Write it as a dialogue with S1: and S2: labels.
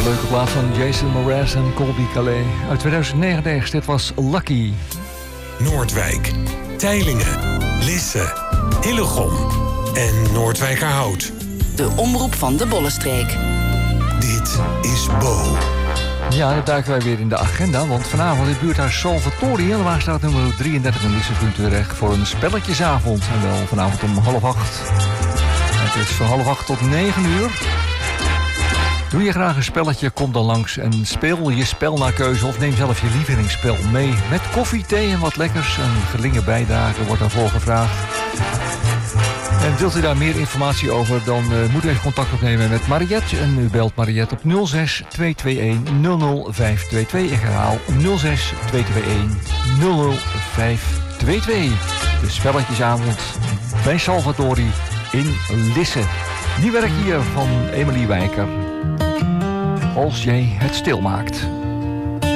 S1: Een leuke plaat van Jason Mraz en Colby Calais. Uit 2009, dit was Lucky.
S2: Noordwijk, Teylingen, Lisse, Hillegom en Noordwijkerhout.
S3: De omroep van de Bollenstreek.
S2: Dit is Bo.
S1: Ja, dan duiken wij weer in de agenda. Want vanavond in buurthuis Salvatori, helemaal staat nummer 33 in Lisse voor een spelletjesavond. En wel vanavond om 7:30. Het is van 7:30 tot 9:00. Doe je graag een spelletje, kom dan langs en speel je spel naar keuze of neem zelf je lievelingsspel mee. Met koffie, thee en wat lekkers. Een geringe bijdrage wordt daarvoor gevraagd. En wilt u daar meer informatie over, dan moet u even contact opnemen met Mariette. En u belt Mariette op 06 221 00522. Ik herhaal 06 221 00522. De spelletjesavond bij Salvatori in Lisse. Die werk hier van Emily Wijker. Als jij het stilmaakt.